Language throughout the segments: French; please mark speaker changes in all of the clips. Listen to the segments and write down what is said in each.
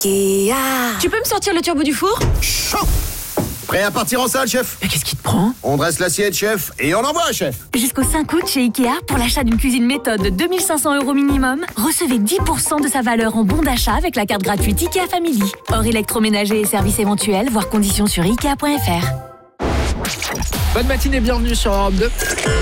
Speaker 1: Kia.
Speaker 2: Tu peux me sortir le turbo du four ?
Speaker 3: Chaud. Prêt à partir en salle, chef ?
Speaker 2: Mais qu'est-ce qui te prend ?
Speaker 3: On dresse l'assiette, chef, et on envoie, chef.
Speaker 4: Jusqu'au 5 août chez Ikea, pour l'achat d'une cuisine méthode de 2500 € minimum, recevez 10% de sa valeur en bon d'achat avec la carte gratuite Ikea Family. Hors électroménager et services éventuels, voir conditions sur Ikea.fr.
Speaker 5: Bonne matinée, bienvenue sur Europe 2.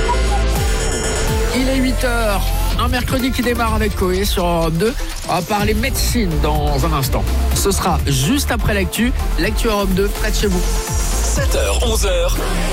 Speaker 5: Il est 8h, un mercredi qui démarre avec Coé sur Europe 2. On va parler médecine dans un instant. Ce sera juste après l'actu Europe 2, près de chez vous.
Speaker 6: 7h, 11h.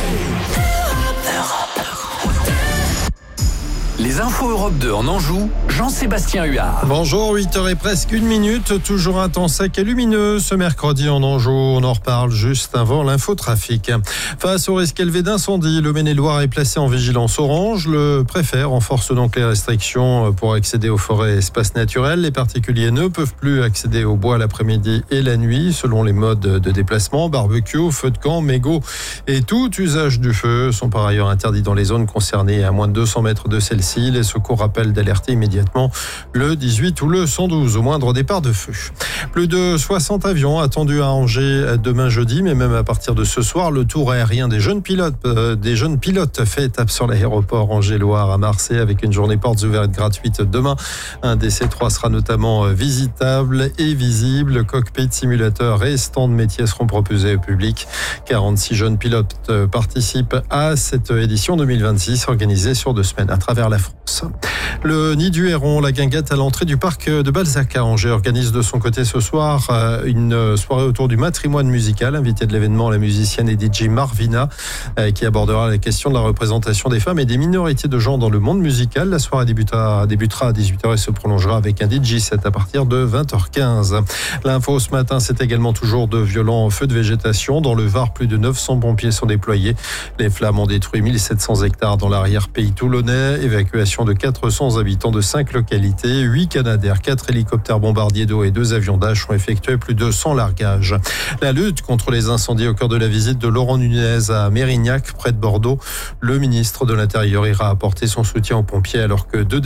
Speaker 6: Les infos Europe 2 en Anjou, Jean-Sébastien Huard.
Speaker 7: Bonjour, 8h et presque 1 minute, toujours un temps sec et lumineux ce mercredi en Anjou. On en reparle juste avant l'infotrafic. Face au risque élevé d'incendie, le Maine-et-Loire est placé en vigilance orange. Le préfet renforce donc les restrictions pour accéder aux forêts et espaces naturels. Les particuliers ne peuvent plus accéder au bois l'après-midi et la nuit selon les modes de déplacement. Barbecue, feu de camp, mégots et tout usage du feu sont par ailleurs interdits dans les zones concernées à moins de 200 mètres de celles-ci. Les secours rappellent d'alerter immédiatement le 18 ou le 112 au moindre départ de feu. Plus de 60 avions attendus à Angers demain jeudi, mais même à partir de ce soir, le tour aérien des jeunes pilotes fait étape sur l'aéroport Angers-Loire à Marseille avec une journée portes ouvertes gratuite demain. Un des C3 sera notamment visitable et visible. Cockpit, simulateur et stand de métier seront proposés au public. 46 jeunes pilotes participent à cette édition 2026 organisée sur 2 semaines à travers la France. Le Nid du Héron, la guinguette à l'entrée du parc de Balzac à Angers, organise de son côté ce soir une soirée autour du matrimoine musical. Invité de l'événement, la musicienne et DJ Marvina, qui abordera la question de la représentation des femmes et des minorités de genre dans le monde musical. La soirée débutera à 18h et se prolongera avec un DJ set à partir de 20h15. L'info ce matin, c'est également toujours de violents feux de végétation. Dans le Var, plus de 900 pompiers sont déployés. Les flammes ont détruit 1700 hectares dans l'arrière-pays toulonnais. Évacuation de 400 habitants de 5 localités. 8 Canadair, 4 hélicoptères bombardiers d'eau et 2 avions Dash ont effectué plus de 100 largages. La lutte contre les incendies au cœur de la visite de Laurent Nunez à Mérignac, près de Bordeaux. Le ministre de l'Intérieur ira apporter son soutien aux pompiers alors que 2